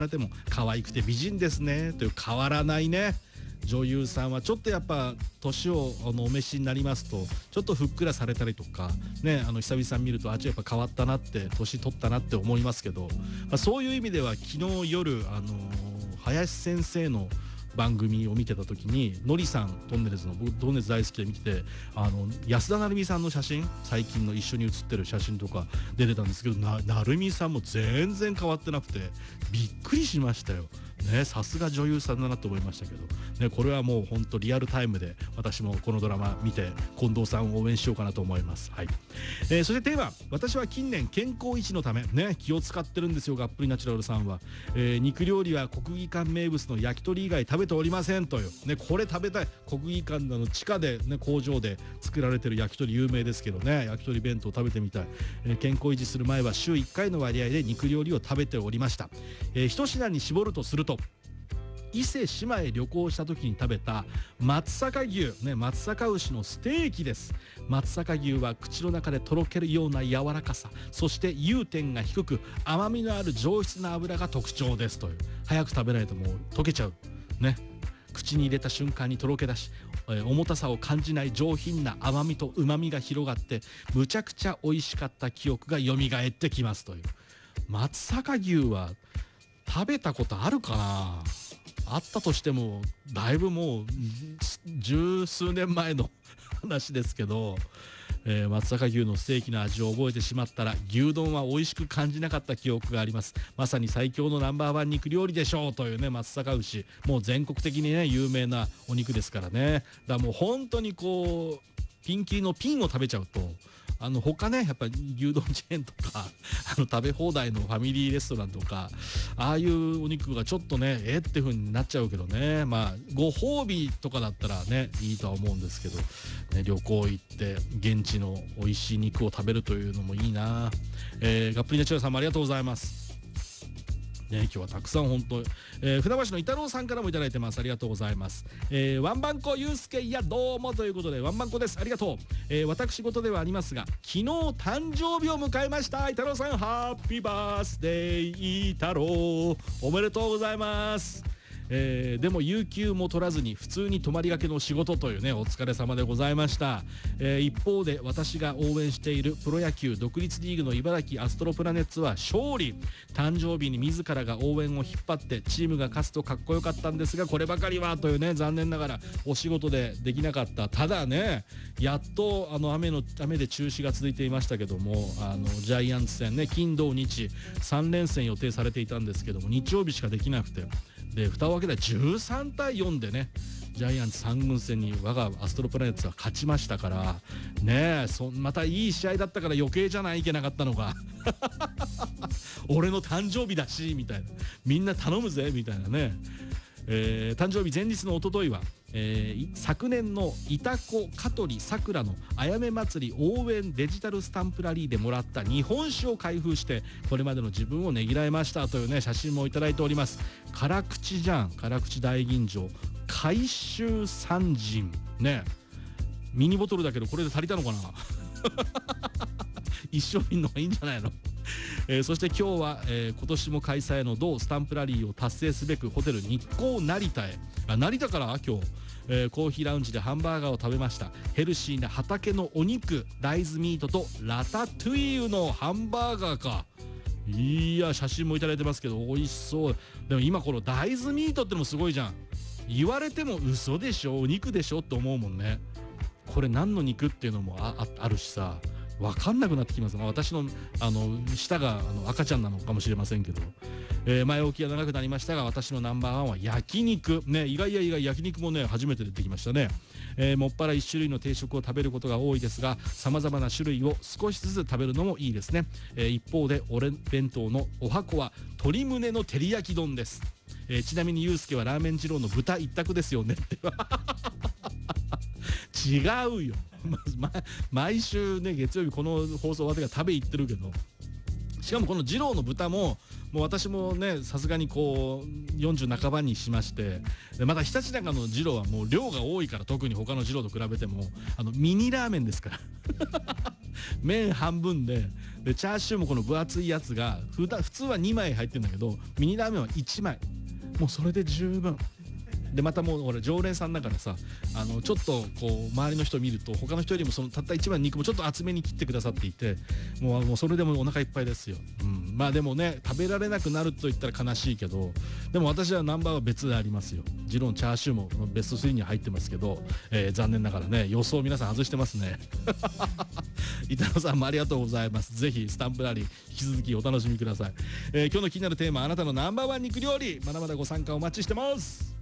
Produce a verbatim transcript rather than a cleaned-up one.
でも可愛くて美人ですねという変わらないね女優さんはちょっとやっぱ年をあのお召しになりますとちょっとふっくらされたりとかね、あの久々に見るとあっちやっぱ変わったなって年取ったなって思いますけど、まあ、そういう意味では昨日夜あのー、林先生の番組を見てた時にのりさんトンネルズの僕トンネルズ大好きで見ててあの安田成美さんの写真最近の一緒に写ってる写真とか出てたんですけどな成美さんも全然変わってなくてびっくりしましたよね。さすが女優さんだなと思いましたけど、ね、これはもう本当リアルタイムで私もこのドラマ見て近藤さんを応援しようかなと思います、はい。えー、そしてテーマ私は近年健康維持のため、ね、気を使ってるんですよがっぷりナチュラルさんは、えー、肉料理は国技館名物の焼き鳥以外食べておりませんという、ね、これ食べたい国技館の地下で、ね、工場で作られてる焼き鳥有名ですけどね焼き鳥弁当食べてみたい、えー、健康維持する前は週いっかいの割合で肉料理を食べておりました、えー、一品に絞るとすると伊勢志摩へ旅行した時に食べた松阪牛、ね、松阪牛のステーキです。松阪牛は口の中でとろけるような柔らかさそして融点が低く甘みのある上質な脂が特徴ですという早く食べないともう溶けちゃうね口に入れた瞬間にとろけ出し、えー、重たさを感じない上品な甘みと旨みが広がってむちゃくちゃ美味しかった記憶が蘇ってきますという松阪牛は食べたことあるかなあったとしてもだいぶもう十数年前の話ですけど、えー、松阪牛のステーキの味を覚えてしまったら牛丼は美味しく感じなかった記憶があります。まさに最強のナンバーワン肉料理でしょうというね松阪牛もう全国的にね有名なお肉ですからね。だからもう本当にこうピンキリのピンを食べちゃうとあの他ねやっぱり牛丼チェーンとかあの食べ放題のファミリーレストランとかああいうお肉がちょっとねえって風になっちゃうけどねまあご褒美とかだったらねいいとは思うんですけど、ね、旅行行って現地の美味しい肉を食べるというのもいいな、えー、ガップリナチュラさんもありがとうございますね、今日はたくさん本当、えー、船橋の伊太郎さんからもいただいてます。ありがとうございます、えー、ワンバンコゆうすけいやどうもということでワンバンコです。ありがとう、えー、私事ではありますが昨日誕生日を迎えました。伊太郎さんハッピーバースデー伊太郎おめでとうございます。えー、でも有給も取らずに普通に泊まりがけの仕事というねお疲れ様でございました、えー、一方で私が応援しているプロ野球独立リーグの茨城アストロプラネッツは勝利。誕生日に自らが応援を引っ張ってチームが勝つとかっこよかったんですがこればかりはというね残念ながらお仕事でできなかった。ただねやっとあの雨の雨で中止が続いていましたけどもあのジャイアンツ戦ね金土日さん連戦予定されていたんですけども日曜日しかできなくてで蓋を開けたらじゅうさんたいよんでねジャイアンツさん軍戦に我がアストロプラネッツは勝ちましたからねえそまたいい試合だったから余計じゃないいけなかったのが俺の誕生日だしみたいなみんな頼むぜみたいなね、えー、誕生日前日の一昨日は、えー、昨年のいたこ香取さくらのあやめ祭り応援デジタルスタンプラリーでもらった日本酒を開封してこれまでの自分をねぎらいましたというね写真もいただいております。辛口じゃん辛口大吟醸海舟三人ねミニボトルだけどこれで足りたのかな一升瓶の方がいいんじゃないのえー、そして今日は、えー、今年も開催の同スタンプラリーを達成すべくホテル日光成田へあ成田から今日、えー、コーヒーラウンジでハンバーガーを食べました。ヘルシーな畑のお肉大豆ミートとラタトゥイユのハンバーガーか。いや写真もいただいてますけど美味しそう。でも今この大豆ミートってのもすごいじゃん。言われても嘘でしょお肉でしょって思うもんね。これ何の肉っていうのも あ, あ, あるしさ分かんなくなってきますが私のあの舌があの赤ちゃんなのかもしれませんけど、えー、前置きが長くなりましたが私のナンバーワンは焼肉ね。意外や意外焼肉もね初めて出てきましたね。えー、もっぱらいち種類の定食を食べることが多いですが様々な種類を少しずつ食べるのもいいですね。えー、一方で俺弁当のおはこは鶏胸の照り焼き丼です。えー、ちなみにゆうすけはラーメン二郎の豚一択ですよねって違うよ、ま、毎週ね月曜日この放送終わってから食べ行ってるけどしかもこの二郎の豚ももう私もねさすがにこうよんじゅう半ばにしましてでまたひたちなかの二郎はもう量が多いから特に他の二郎と比べてもあのミニラーメンですから麺半分ででチャーシューもこの分厚いやつがふだ普通はにまい入ってるんだけどミニラーメンはいちまい、もうそれで十分で、またもう俺常連さんだからさ、あのちょっとこう周りの人見ると他の人よりもそのたったいちまいの肉もちょっと厚めに切ってくださっていて、もうもうそれでもお腹いっぱいですよ、うん、まあでもね食べられなくなると言ったら悲しいけど、でも私はナンバーは別でありますよ。もちろんチャーシューもベストスリーに入ってますけど、えー、残念ながらね予想皆さん外してますね板野さんもありがとうございます。ぜひスタンプラリー引き続きお楽しみください。えー、今日の気になるテーマ、あなたのナンバーワン肉料理、まだまだご参加お待ちしてます。